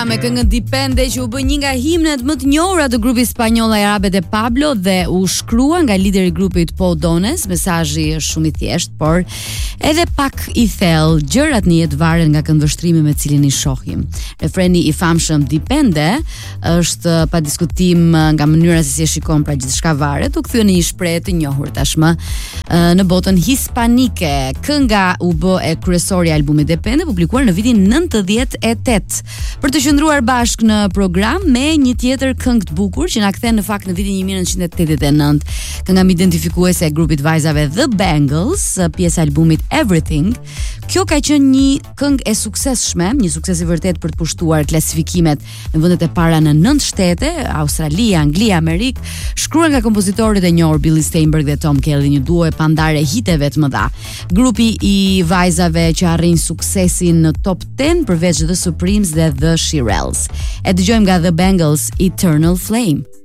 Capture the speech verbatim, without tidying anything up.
me këngën Dipende, që u bë një nga himnet më të njohura të grupit spanjoll Árabe de Pablo dhe u shkrua nga lideri i grupit Paul Dones. Mesazhi është shumë i thjeshtë, por edhe pak i thellë. Gjërat në jetë varen nga këndvështrimi me cilin i shohim. Refreni i famshëm Dipende është pa diskutim nga mënyra se si e shikon pra gjithçka varet, u kthye në një shprehje të njohur tashmë në botën hispanike. Kënga u bë e kryesore e albumit Dipende, publikuar në vitin nëntëdhjetë e tetë. Për të qëndruar bashkë në program me një tjetër këngë të bukur që na kthen në fakt në vitin një mijë nëntëqind e tetëdhjetë e nëntë. Kënga identifikuese e grupit vajzave The Bangles, pjesë e albumit Everything. Kjo ka qenë një këngë e suksesshme, një sukses i vërtet për të pushtuar klasifikimet në vendet e para në nëntë shtete, Australi, Angli, Amerikë, shkruar nga kompozitorët e njohur Billy Steinberg dhe Tom Kelly, një duo e pandare hiteve të mëdha. Grupi i vajzave që arrin suksesin në top ten përveç The Supremes dhe The Shirelles. E dëgjojmë nga The Bangles Eternal Flame.